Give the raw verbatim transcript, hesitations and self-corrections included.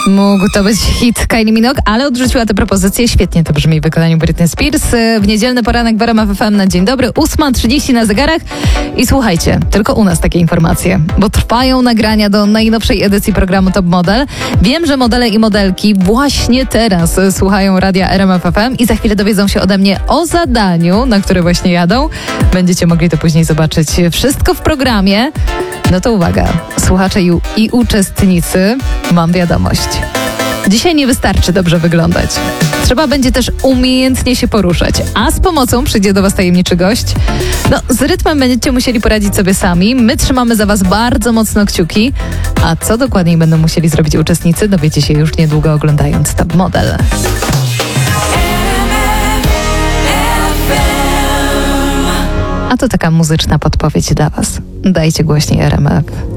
Mógł to być hit Kylie Minogue, ale odrzuciła tę propozycję. Świetnie to brzmi w wykonaniu Britney Spears. W niedzielny poranek w R M F F M na dzień dobry. ósma trzydzieści na zegarach. I słuchajcie, tylko u nas takie informacje, bo trwają nagrania do najnowszej edycji programu Top Model. Wiem, że modele i modelki właśnie teraz słuchają radia R M F F M i za chwilę dowiedzą się ode mnie o zadaniu, na które właśnie jadą. Będziecie mogli to później zobaczyć. Wszystko w programie. No to uwaga, słuchacze i, i uczestnicy, mam wiadomość. Dzisiaj nie wystarczy dobrze wyglądać. Trzeba będzie też umiejętnie się poruszać. A z pomocą przyjdzie do Was tajemniczy gość. No, z rytmem będziecie musieli poradzić sobie sami. My trzymamy za Was bardzo mocno kciuki. A co dokładniej będą musieli zrobić uczestnicy, dowiecie się już niedługo oglądając Top Model. A to taka muzyczna podpowiedź dla Was. Dajcie głośniej R M F.